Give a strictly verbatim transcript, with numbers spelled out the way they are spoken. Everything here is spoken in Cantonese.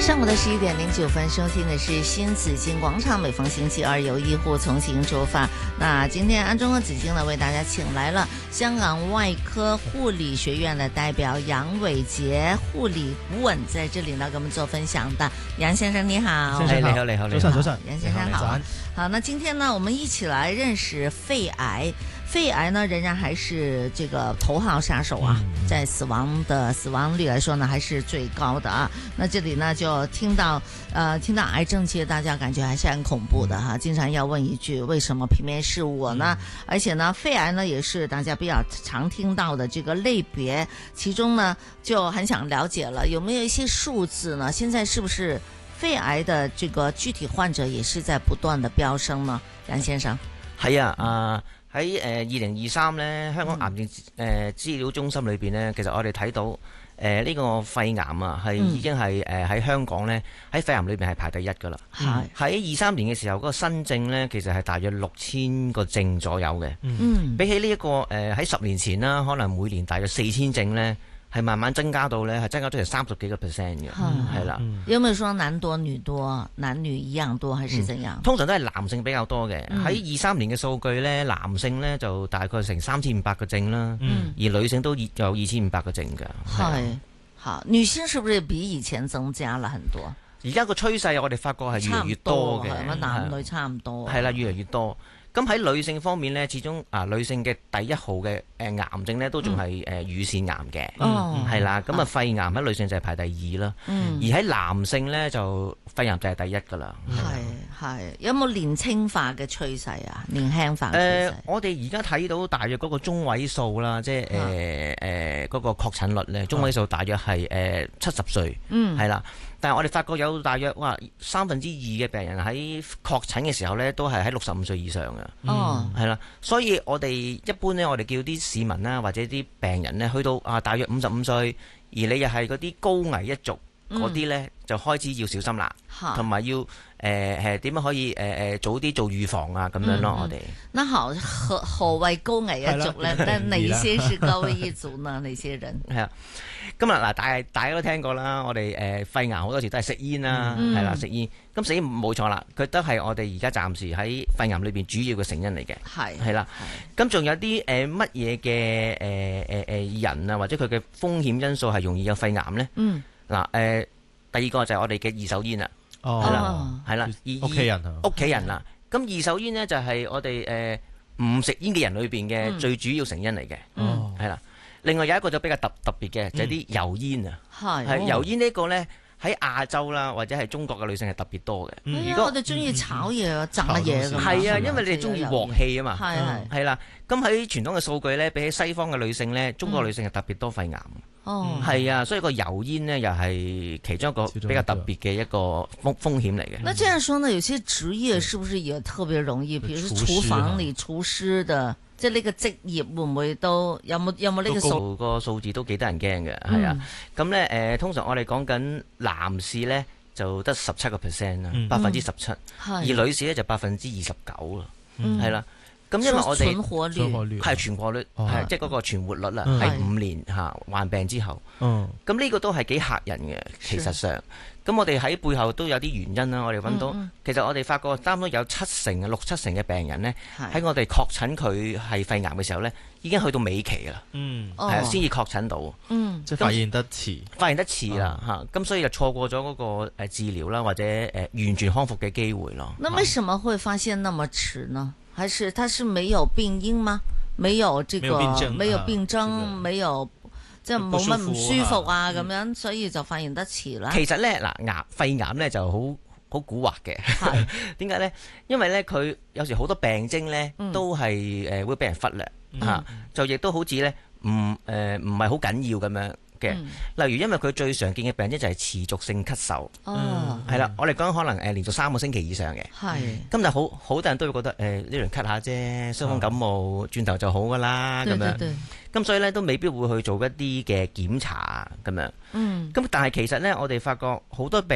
上午的十一點零九分，收聽的是新紫荊廣場，每逢星期二由醫護重新出發。那今天安中和紫荊呢，為大家請來了香港外科護理學院的代表楊偉傑護理顧問，在這裡呢，跟我們做分享的。楊先生你好， 先生好，你好，你好， 早晨，早晨，楊先生好。 好， 好，那今天呢，我們一起來認識肺癌。肺癌呢，仍然還是這個頭號殺手啊，嗯、在死亡的死亡率來說呢，還是最高的啊。那這裡呢，就聽到，呃，聽到癌症，其實大家感覺還是很恐怖的哈、啊，經常要問一句，為什麼偏偏是我呢？嗯、而且呢，肺癌呢，也是大家比較常聽到的這個類別，其中呢，就很想了解了，有沒有一些數字呢？現在是不是肺癌的這個具體患者也是在不斷的飆升呢？楊先生， 係啊，啊、呃。喺誒二零二三咧，香港癌症誒、呃、資料中心裏邊咧，其實我哋睇到誒呢、呃這個肺癌啊，係已經係誒喺香港咧喺肺癌裏邊係排第一噶啦。係喺二三年嘅時候，嗰、那個新症咧，其實係大約六千個症左右嘅。嗯，比起呢、這、一個誒喺、呃、十年前啦，可能每年大約四千症咧。係慢慢增加到咧，係增加咗成三十幾個 percent 嘅，係啦。 有冇說男多女多，男女一樣多，還是怎樣？ 嗯、通常都係男性比較多嘅。喺二三年嘅數據咧，男性咧就大概成三千五百個症啦，嗯、而女性都有二千五百個症嘅。係，好，女性是不是比以前增加了很多？而家個趨勢我哋發覺係越嚟越多嘅， 係咪男女差唔多？ 係啦，越嚟越多。咁喺女性方面咧，始終啊女性嘅第一號嘅誒癌症咧，都仲係誒乳腺癌嘅，係啦。咁啊肺癌喺女性就係排第二啦，而喺男性咧就肺癌就係第一噶啦。 係係有冇年輕化嘅趨勢啊？年輕化嘅趨勢？誒， 我哋而家睇到大約嗰個中位數啦，即係誒誒嗰個確診率咧，中位數大約係誒七十歲，係啦。但係我哋發覺有大約哇三分之二嘅病人喺確診嘅時候咧，都係喺六十五歲以上嘅。哦，係啦，所以我哋一般咧，我哋叫啲市民啦，或者啲病人咧，去到啊大約五十五歲，而你又係嗰啲高危一族嗰啲咧，就開始要小心啦，同埋要誒誒點樣可以誒誒、呃、早啲做預防啊咁樣咯，嗯、我哋。那好，何何謂高危一族咧？但哪些是高危一族呢？哪些人？係啊。今日嗱，大大家都聽過啦，我哋誒肺癌好多時都係食煙啦，係啦、嗯、食煙。咁食煙冇錯啦，佢都係我哋而家暫時喺肺癌裏邊主要嘅成因嚟嘅。係係啦，咁仲有啲誒乜嘢嘅誒誒誒人啊，或者佢嘅風險因素係容易有肺癌咧？嗯，嗱誒、呃，第二個就係我哋嘅二手煙啦。哦，係啦，係啦，屋企人啊，屋企人啦。咁二手煙咧就係我哋誒唔食煙嘅人裏邊嘅最主要成因嚟嘅。嗯，係啦。另外有一個就比較特特別嘅，就係、是、啲油煙啊，係、嗯、油煙呢個咧喺亞洲啦，或者係中國嘅女性係特別多嘅。嗯、如果我哋中意炒嘢、嗯、炸嘢，係啊，因為你哋中意鑊氣啊嘛，係係係啦。咁喺傳統嘅數據咧，比起西方嘅女性咧，中國女性係特別多肺癌。哦，係啊，所以個油煙呢，又係其中一個比較特別嘅一個風風險嚟嘅。那這樣說呢，有些職業是不是也特別容易？譬如廚房裏廚師的。即係呢個職業會唔會都有冇有冇呢個數？個數字都幾得人驚嘅，係、嗯、啊。咁咧誒，通常我哋講緊男士咧就得十七個 percent 啦，百分之十七，而女士咧就百分之二十九啦，係啦。咁因為我哋存活率係存活率係即係嗰個存活率啦，喺五、嗯、年嚇患病之後。咁呢、嗯、個都係幾嚇人嘅，其實上。咁我哋喺背後都有啲原因啦。我哋揾到，嗯嗯、其實我哋發覺差唔多有七成啊六七成嘅病人呢，喺我哋確診佢係肺癌嘅時候呢，已經去到尾期啦。嗯，係啊，先至確診到。嗯，即係發現得遲，發現得遲啦嚇。咁、嗯、所以就錯過咗嗰個誒治療啦，或者誒完全康復嘅機會咯。那為什麼會發現那麼遲呢？還是它是沒有病因嗎？沒有這個沒有病症，沒有病徵，沒有。即係冇乜唔舒服啊咁樣，所以就發現得遲啦。其實咧嗱，癌肺癌咧就好好蠱惑嘅。係點解咧？因為咧佢有時好多病徵咧都係誒會俾人忽略嚇，就亦都好似咧唔誒唔係好緊要咁樣嘅。例如因為佢最常見嘅病徵就係持續性咳嗽。哦，係啦，我哋講可能誒連續三個星期以上嘅。係。咁就好好多人都會覺得誒呢輪咳下啫，傷風感冒轉頭就好㗎啦咁樣。咁所以咧都未必會去做一啲嘅檢查咁樣。嗯。咁但係其實咧，我哋發覺好多病